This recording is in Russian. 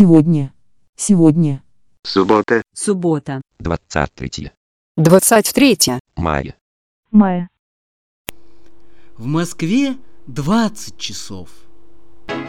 Сегодня. Сегодня. Суббота. Суббота. 23 23 мая. Мая. В Москве 20 часов.